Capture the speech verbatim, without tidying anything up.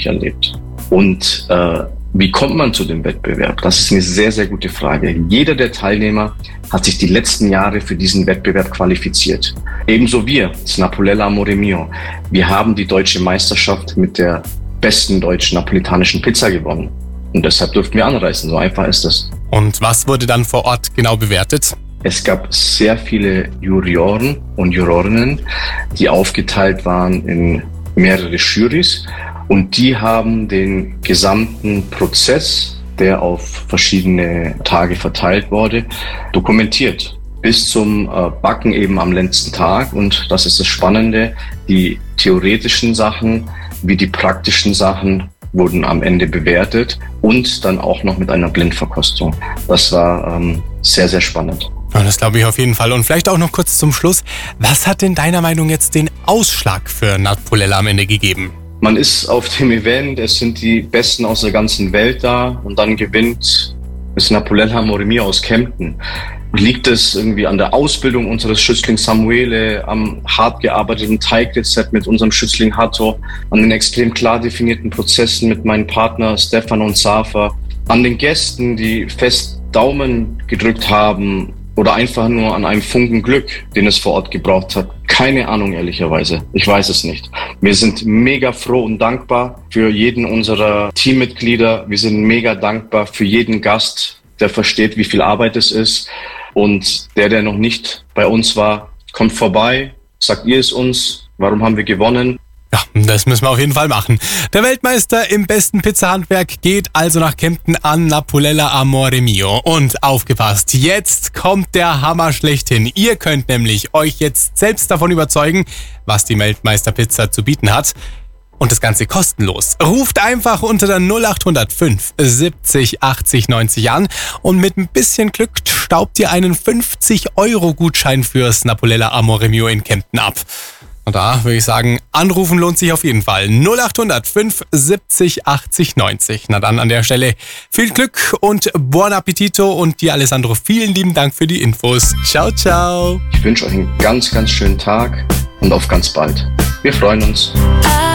nicht erlebt. Und äh, wie kommt man zu dem Wettbewerb? Das ist eine sehr, sehr gute Frage. Jeder der Teilnehmer hat sich die letzten Jahre für diesen Wettbewerb qualifiziert. Ebenso wir, Snappolella Amore Mio. Wir haben die deutsche Meisterschaft mit der besten deutschen napolitanischen Pizza gewonnen. Und deshalb durften wir anreisen. So einfach ist das. Und was wurde dann vor Ort genau bewertet? Es gab sehr viele Juroren und Jurorinnen, die aufgeteilt waren in mehrere Jurys. Und die haben den gesamten Prozess, der auf verschiedene Tage verteilt wurde, dokumentiert. Bis zum Backen eben am letzten Tag. Und das ist das Spannende, die theoretischen Sachen wie die praktischen Sachen wurden am Ende bewertet und dann auch noch mit einer Blindverkostung. Das war ähm, sehr, sehr spannend. Ja, das glaube ich auf jeden Fall. Und vielleicht auch noch kurz zum Schluss. Was hat denn deiner Meinung jetzt den Ausschlag für Snappolella am Ende gegeben? Man ist auf dem Event, es sind die Besten aus der ganzen Welt da und dann gewinnt Snappolella Amore Mio aus Kempten. Liegt es irgendwie an der Ausbildung unseres Schützlings Samuele, am hart gearbeiteten Teigrezept mit unserem Schützling Hatto, an den extrem klar definierten Prozessen mit meinem Partner Stefan und Safa, an den Gästen, die fest Daumen gedrückt haben oder einfach nur an einem Funken Glück, den es vor Ort gebraucht hat? Keine Ahnung, ehrlicherweise. Ich weiß es nicht. Wir sind mega froh und dankbar für jeden unserer Teammitglieder. Wir sind mega dankbar für jeden Gast, der versteht, wie viel Arbeit es ist. Und der, der noch nicht bei uns war, kommt vorbei, sagt ihr es uns, warum haben wir gewonnen? Ja, das müssen wir auf jeden Fall machen. Der Weltmeister im besten Pizzahandwerk geht also nach Kempten an Snappolella Amore Mio. Und aufgepasst, jetzt kommt der Hammer schlechthin. Ihr könnt nämlich euch jetzt selbst davon überzeugen, was die Weltmeisterpizza zu bieten hat. Und das Ganze kostenlos. Ruft einfach unter der null acht null fünf siebzig achtzig neunzig an und mit ein bisschen Glück staubt ihr einen fünfzig Euro Gutschein für Snappolella Amore Mio in Kempten ab. Und da würde ich sagen, anrufen lohnt sich auf jeden Fall. null acht null fünf siebzig achtzig neunzig. Na dann an der Stelle viel Glück und buon appetito und dir Alessandro, vielen lieben Dank für die Infos. Ciao, ciao. Ich wünsche euch einen ganz, ganz schönen Tag und auf ganz bald. Wir freuen uns.